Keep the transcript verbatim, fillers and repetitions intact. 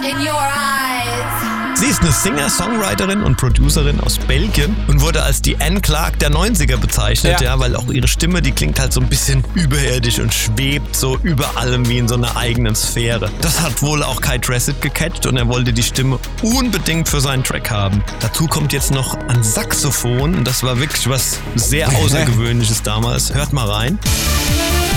in your eyes. Sie ist eine Singer, Songwriterin und Producerin aus Belgien und wurde als die Anne Clark der neunziger bezeichnet, ja. ja, weil auch ihre Stimme, die klingt halt so ein bisschen überirdisch und schwebt so über allem wie in so einer eigenen Sphäre. Das hat wohl auch Kai Tracid gecatcht und er wollte die Stimme unbedingt für seinen Track haben. Dazu kommt jetzt noch ein Saxophon und das war wirklich was sehr Außergewöhnliches damals. Hört mal rein.